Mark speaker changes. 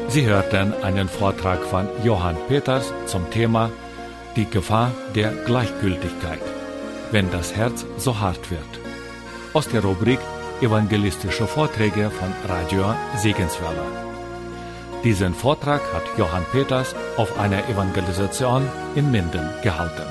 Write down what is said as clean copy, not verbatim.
Speaker 1: Sie hörten einen Vortrag von Johann Peters zum Thema Die Gefahr der Gleichgültigkeit, wenn das Herz so hart wird, aus der Rubrik Evangelistische Vorträge von Radio Segenswelle. Diesen Vortrag hat Johann Peters auf einer Evangelisation in Minden gehalten.